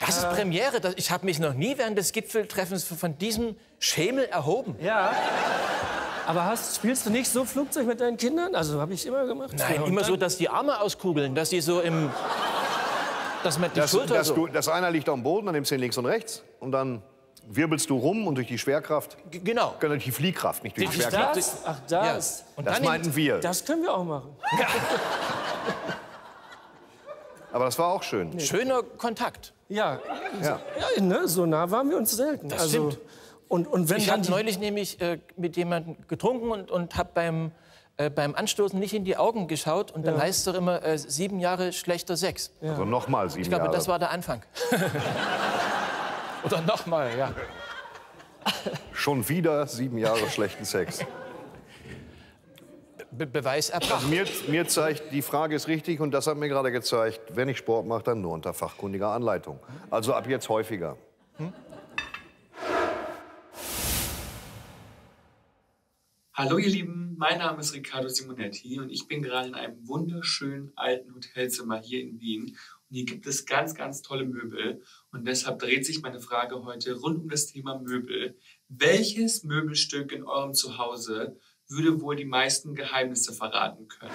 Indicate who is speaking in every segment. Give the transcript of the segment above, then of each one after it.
Speaker 1: Das ist Premiere. Ich habe mich noch nie während des Gipfeltreffens von diesem Schemel erhoben.
Speaker 2: Ja. Aber spielst du nicht so Flugzeug mit deinen Kindern? Also habe ich immer gemacht.
Speaker 1: Nein,
Speaker 2: ja,
Speaker 1: immer so, dass die Arme auskugeln, dass sie so im... Dass man die Schulter so...
Speaker 3: Das einer liegt am Boden, dann nimmst du ihn links und rechts und dann wirbelst du rum und durch die Schwerkraft...
Speaker 1: Genau.
Speaker 3: Durch die Fliehkraft, nicht durch die Schwerkraft.
Speaker 2: Das? Ach, das.
Speaker 1: Ja. Und
Speaker 3: das
Speaker 1: dann
Speaker 3: meinten wir.
Speaker 2: Das können wir auch machen.
Speaker 3: Aber das war auch schön.
Speaker 1: Schöner Kontakt.
Speaker 2: Ja.
Speaker 3: Ja.
Speaker 2: Ja, ne, so nah waren wir uns selten.
Speaker 1: Das stimmt.
Speaker 2: Und wenn
Speaker 1: Ich
Speaker 2: dann
Speaker 1: habe neulich nämlich mit jemandem getrunken und habe beim Anstoßen nicht in die Augen geschaut. Und dann heißt es doch immer 7 Jahre schlechter Sex.
Speaker 3: Ja. Also nochmal 7 Jahre.
Speaker 1: Ich glaube, das war der Anfang. Oder nochmal, ja.
Speaker 3: Schon wieder 7 Jahre schlechten Sex.
Speaker 1: Beweis erbracht.
Speaker 3: Mir zeigt, die Frage ist richtig und das hat mir gerade gezeigt, wenn ich Sport mache, dann nur unter fachkundiger Anleitung. Also ab jetzt häufiger.
Speaker 4: Hallo ihr Lieben, mein Name ist Riccardo Simonetti und ich bin gerade in einem wunderschönen alten Hotelzimmer hier in Wien. Und hier gibt es ganz, ganz tolle Möbel und deshalb dreht sich meine Frage heute rund um das Thema Möbel. Welches Möbelstück in eurem Zuhause würde wohl die meisten Geheimnisse verraten können?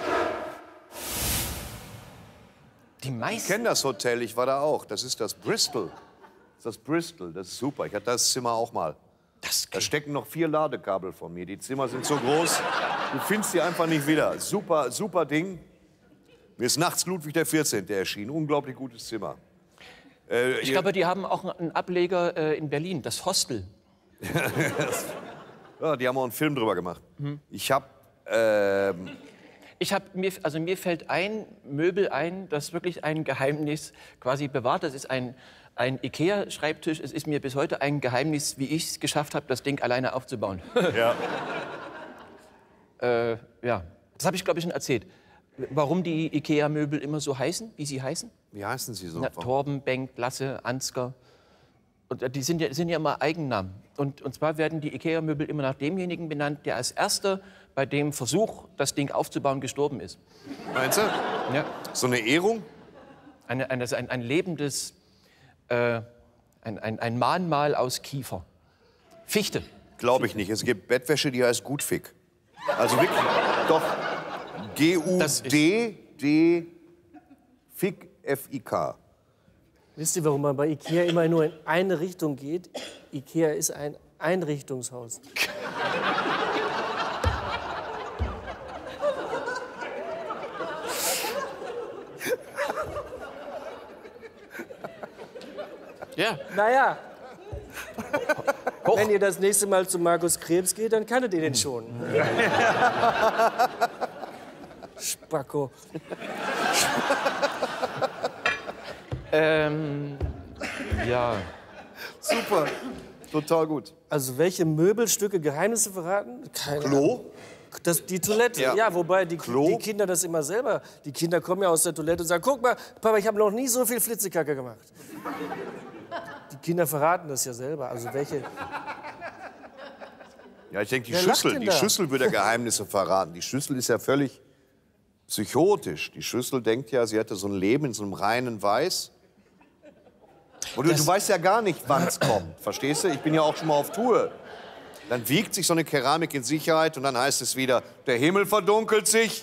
Speaker 1: Die meisten?
Speaker 3: Ich kenne das Hotel, ich war da auch. Das ist das Bristol. Das ist super. Ich hatte das Zimmer auch mal. Da stecken noch 4 Ladekabel von mir. Die Zimmer sind so groß, du findest sie einfach nicht wieder. Super, super Ding. Mir ist nachts Ludwig XIV. erschienen. Unglaublich gutes Zimmer.
Speaker 1: Ich glaube, die haben auch einen Ableger in Berlin, das Hostel.
Speaker 3: Ja, die haben auch einen Film drüber gemacht.
Speaker 1: Mir fällt ein Möbel ein, das wirklich ein Geheimnis quasi bewahrt. Das ist ein Ikea-Schreibtisch. Es ist mir bis heute ein Geheimnis, wie ich es geschafft habe, das Ding alleine aufzubauen.
Speaker 3: Ja.
Speaker 1: Ja, das habe ich, glaube ich, schon erzählt. Warum die Ikea-Möbel immer so heißen, wie sie heißen?
Speaker 3: Wie heißen sie so?
Speaker 1: Na, Torben, Bengt, Lasse, Ansgar. Und die sind ja immer Eigennamen. Und zwar werden die Ikea-Möbel immer nach demjenigen benannt, der als erster bei dem Versuch, das Ding aufzubauen, gestorben ist.
Speaker 3: Meinst du?
Speaker 1: Ja.
Speaker 3: So eine Ehrung?
Speaker 1: Ein lebendes, ein Mahnmal aus Kiefer. Fichte.
Speaker 3: Glaube ich nicht. Es gibt Bettwäsche, die heißt Gutfick. Also wirklich, doch. G-U-D-D Fick F-I-K.
Speaker 2: Wisst ihr, warum man bei Ikea immer nur in eine Richtung geht? Ikea ist ein Einrichtungshaus.
Speaker 1: Ja.
Speaker 2: Naja. Wenn ihr das nächste Mal zu Markus Krebs geht, dann kanntet ihr den schon. Spacko.
Speaker 1: Ja.
Speaker 3: Super. Total gut.
Speaker 2: Also welche Möbelstücke Geheimnisse verraten? Keine Ahnung. Die Toilette, ja, wobei die Kinder das immer selber... Die Kinder kommen ja aus der Toilette und sagen, guck mal, Papa, ich habe noch nie so viel Flitzekacke gemacht. Die Kinder verraten das ja selber. Also welche...
Speaker 3: Ja, ich denke,
Speaker 2: Wer lacht denn
Speaker 3: die
Speaker 2: da?
Speaker 3: Schüssel würde Geheimnisse verraten. Die Schüssel ist ja völlig psychotisch. Die Schüssel denkt ja, sie hätte so ein Leben in so einem reinen Weiß. Und du weißt ja gar nicht, wann es kommt. Verstehst du? Ich bin ja auch schon mal auf Tour. Dann wiegt sich so eine Keramik in Sicherheit und dann heißt es wieder, der Himmel verdunkelt sich.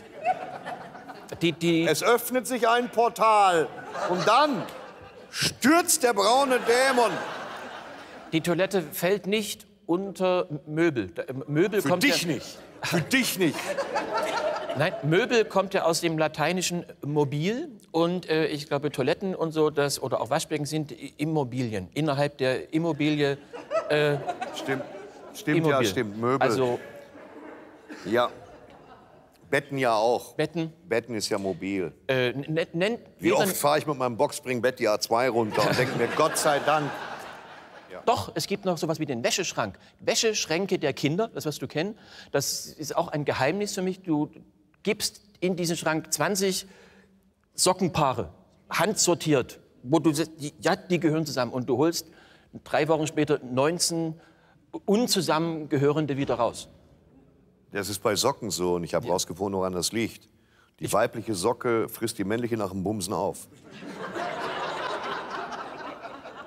Speaker 3: Es öffnet sich ein Portal. Und dann stürzt der braune Dämon.
Speaker 1: Die Toilette fällt nicht unter Möbel. Möbel
Speaker 3: Für
Speaker 1: kommt
Speaker 3: dich
Speaker 1: ja,
Speaker 3: nicht. Für dich nicht.
Speaker 1: Nein, Möbel kommt ja aus dem lateinischen mobil. Und ich glaube, Toiletten und so, oder auch Waschbecken sind Immobilien. Innerhalb der Immobilie.
Speaker 3: Stimmt,
Speaker 1: Immobil.
Speaker 3: ja, stimmt. Möbel.
Speaker 1: Also,
Speaker 3: ja. Betten ja auch.
Speaker 1: Betten.
Speaker 3: Betten ist ja mobil.
Speaker 1: Nennt
Speaker 3: Wie oft fahre ich mit meinem Boxspringbett die A2 runter und denke mir, Gott sei Dank.
Speaker 1: Doch, es gibt noch sowas wie den Wäscheschrank. Wäscheschränke der Kinder, das wirst du kennen. Das ist auch ein Geheimnis für mich. Du gibst in diesen Schrank 20 Sockenpaare, handsortiert, wo du die gehören zusammen. Und du holst 3 Wochen später 19 unzusammengehörende wieder raus.
Speaker 3: Das ist bei Socken so und ich habe rausgefunden, woran das liegt. Die weibliche Socke frisst die männliche nach dem Bumsen auf.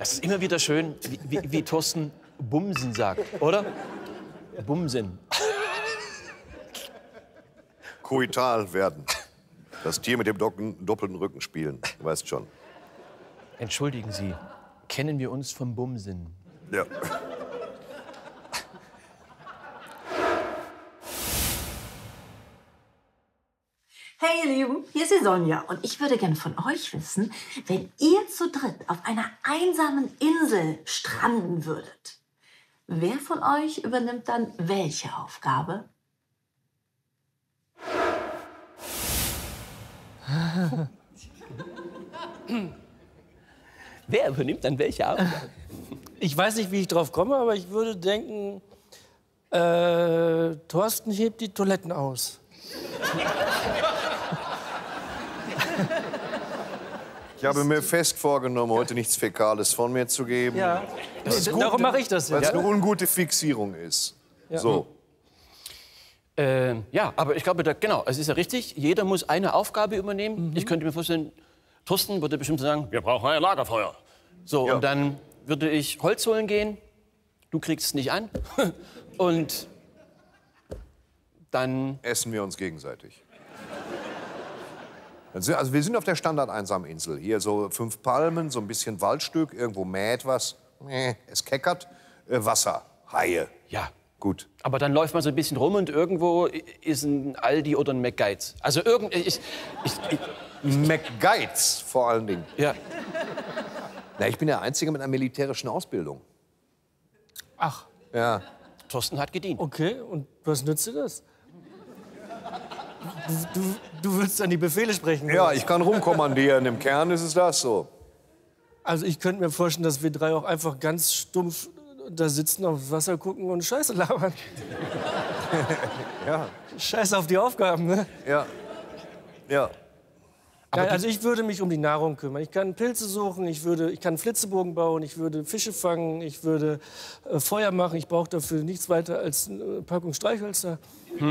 Speaker 1: Das ist immer wieder schön, wie Thorsten Bumsen sagt, oder? Bumsen.
Speaker 3: Koital werden. Das Tier mit dem doppelten Rücken spielen. Du weißt schon.
Speaker 1: Entschuldigen Sie, kennen wir uns vom Bumsen?
Speaker 3: Ja.
Speaker 5: Hey ihr Lieben, hier ist die Sonja und ich würde gerne von euch wissen, wenn ihr zu dritt auf einer einsamen Insel stranden würdet, wer von euch übernimmt dann welche Aufgabe?
Speaker 1: Wer übernimmt dann welche Aufgabe?
Speaker 2: Ich weiß nicht, wie ich drauf komme, aber ich würde denken, Thorsten hebt die Toiletten aus.
Speaker 3: Ich habe mir fest vorgenommen, heute nichts Fäkales von mir zu geben.
Speaker 2: Ja, darum mache ich das
Speaker 3: Weil es
Speaker 2: jetzt.
Speaker 3: eine ungute Fixierung ist.
Speaker 2: Ja.
Speaker 3: So.
Speaker 1: Ja, aber ich glaube, genau, es ist ja richtig. Jeder muss eine Aufgabe übernehmen. Ich könnte mir vorstellen, Thorsten würde bestimmt sagen, wir brauchen ein Lagerfeuer. So,
Speaker 3: Ja.
Speaker 1: und dann würde ich Holz holen gehen. Du kriegst es nicht an. Und dann...
Speaker 3: Essen wir uns gegenseitig. Also wir sind auf der Standard-Einsam-Insel. Hier so 5 Palmen, so ein bisschen Waldstück, irgendwo mäht was. Es keckert. Wasser, Haie.
Speaker 1: Ja.
Speaker 3: Gut.
Speaker 1: Aber dann läuft man so ein bisschen rum und irgendwo ist ein Aldi oder ein McGuides. Also
Speaker 3: McGuides vor allen Dingen.
Speaker 1: ja.
Speaker 3: Na, ich bin der Einzige mit einer militärischen Ausbildung.
Speaker 2: Ach,
Speaker 3: Ja.
Speaker 1: Thorsten hat gedient.
Speaker 2: okay. Und was nützt dir das? Du willst dann die Befehle sprechen?
Speaker 3: Ja,
Speaker 2: oder?
Speaker 3: ich kann rumkommandieren. Im Kern ist es das so.
Speaker 2: Also ich könnte mir vorstellen, dass wir drei auch einfach ganz stumpf da sitzen, aufs Wasser gucken und Scheiße labern.
Speaker 3: Ja.
Speaker 2: Scheiß auf die Aufgaben, ne?
Speaker 3: Ja. Ja.
Speaker 2: Nein, also ich würde mich um die Nahrung kümmern. Ich kann Pilze suchen, ich kann Flitzebogen bauen, ich würde Fische fangen, ich würde Feuer machen. Ich brauche dafür nichts weiter als eine Packung Streichhölzer.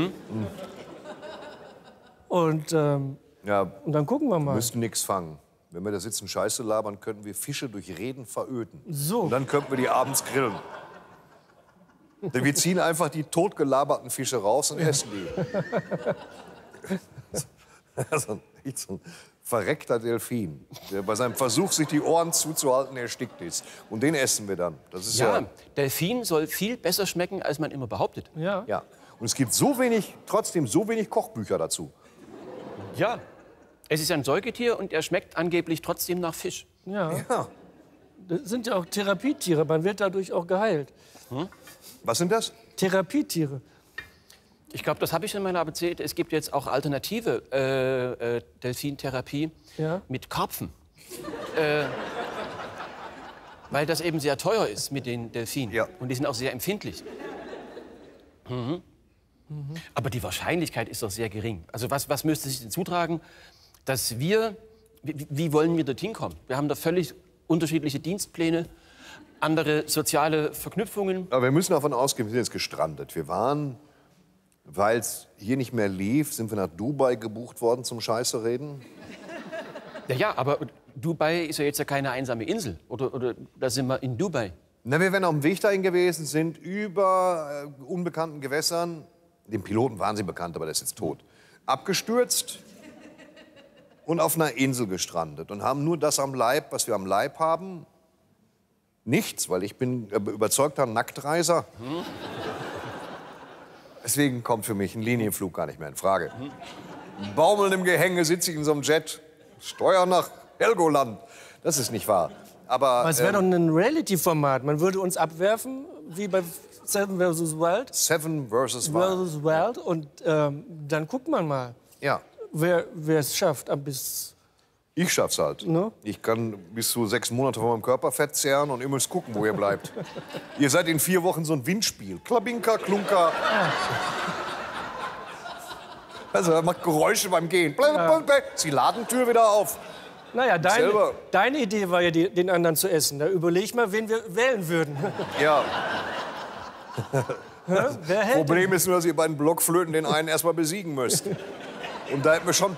Speaker 2: Und
Speaker 3: Ja,
Speaker 2: dann gucken wir mal.
Speaker 3: müssten nichts fangen. Wenn wir da sitzen Scheiße labern, könnten wir Fische durch Reden veröden.
Speaker 2: So.
Speaker 3: Und dann könnten wir die abends grillen. Denn wir ziehen einfach die totgelaberten Fische raus und essen die. So ein verreckter Delfin, der bei seinem Versuch, sich die Ohren zuzuhalten, erstickt ist. Und den essen wir dann. Das ist
Speaker 1: Ja, Delfin soll viel besser schmecken, als man immer behauptet.
Speaker 2: Ja.
Speaker 3: ja. Und es gibt trotzdem so wenig Kochbücher dazu.
Speaker 1: Ja. Es ist ein Säugetier und er schmeckt angeblich trotzdem nach Fisch.
Speaker 2: Ja.
Speaker 3: Ja.
Speaker 2: Das sind ja auch Therapietiere. Man wird dadurch auch geheilt.
Speaker 3: Was sind das?
Speaker 2: Therapietiere.
Speaker 1: Ich glaube, das habe ich schon mal erzählt. Es gibt jetzt auch alternative Delfintherapie
Speaker 2: Ja.
Speaker 1: mit Karpfen. Weil das eben sehr teuer ist mit den Delfinen.
Speaker 3: Ja.
Speaker 1: Und die sind auch sehr empfindlich. Aber die Wahrscheinlichkeit ist doch sehr gering. Also was müsste sich denn zutragen, dass wir... Wie wollen wir dorthin kommen? Wir haben da völlig unterschiedliche Dienstpläne, andere soziale Verknüpfungen.
Speaker 3: Aber wir müssen davon ausgehen, wir sind jetzt gestrandet. Wir waren, weil es hier nicht mehr lief, sind wir nach Dubai gebucht worden zum Scheiße reden.
Speaker 1: Ja, aber Dubai ist ja jetzt ja keine einsame Insel. Oder da sind wir in Dubai.
Speaker 3: Na, wir wären auf dem Weg dahin gewesen, sind über unbekannten Gewässern, dem Piloten waren sie bekannt, aber der ist jetzt tot, abgestürzt und auf einer Insel gestrandet und haben nur das am Leib, was wir am Leib haben. Nichts, weil ich bin überzeugter Nacktreiser. Deswegen kommt für mich ein Linienflug gar nicht mehr in Frage. Baumeln im Gehänge sitze ich in so einem Jet, Steuer nach Helgoland. Das ist nicht wahr. Aber
Speaker 2: Es wäre doch ein Reality-Format. Man würde uns abwerfen, wie bei Seven vs. Wild.
Speaker 3: Seven vs. Wild.
Speaker 2: Versus Wild. Und dann guckt man mal,
Speaker 3: Ja,
Speaker 2: wer es schafft. Bis
Speaker 3: ich schaff's halt.
Speaker 2: Ne?
Speaker 3: Ich kann bis zu 6 Monate von meinem Körperfett zehren und ihr müsst gucken, wo ihr bleibt. Ihr seid in 4 Wochen so ein Windspiel. Klabinka, Klunker. Also er macht Geräusche beim Gehen. Ist die Ladentür wieder auf.
Speaker 2: Naja,
Speaker 3: Selber.
Speaker 2: deine Idee war ja, den anderen zu essen. Da überleg mal, wen wir wählen würden.
Speaker 3: Ja,
Speaker 2: Wer hält
Speaker 3: Problem ist nur, dass ihr beiden Blockflöten den einen erstmal besiegen müsst. Und da hätten wir schon